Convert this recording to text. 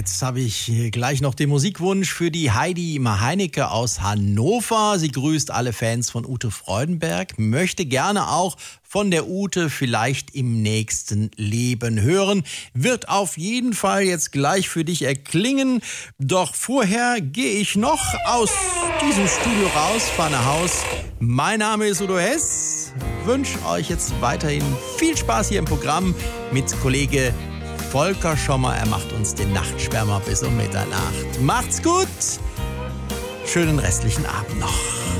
jetzt habe ich gleich noch den Musikwunsch für die Heidi Maheinecke aus Hannover. Sie grüßt alle Fans von Ute Freudenberg, möchte gerne auch von der Ute vielleicht im nächsten Leben hören. Wird auf jeden Fall jetzt gleich für dich erklingen. Doch vorher gehe ich noch aus diesem Studio raus, fahre nach Haus. Mein Name ist Udo Hess. Wünsche euch jetzt weiterhin viel Spaß hier im Programm mit Kollege Volker Schommer. Er macht uns den Nachtschwärmer bis um Mitternacht. Macht's gut. Schönen restlichen Abend noch.